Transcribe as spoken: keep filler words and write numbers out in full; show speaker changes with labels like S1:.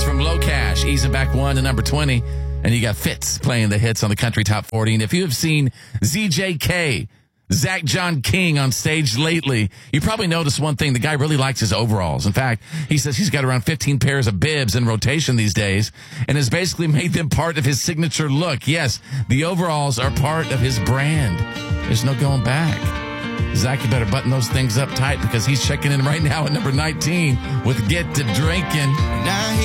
S1: from Low Cash, easing back one to number twenty. And you got Fitz playing the hits on the Country Top forty. And if you have seen Z J K, Zach John King on stage lately, you probably noticed one thing. The guy really likes his overalls. In fact, he says he's got around fifteen pairs of bibs in rotation these days and has basically made them part of his signature look. Yes, the overalls are part of his brand. There's no going back. Zach, you better button those things up tight because he's checking in right now at number nineteen with Get to Drinking.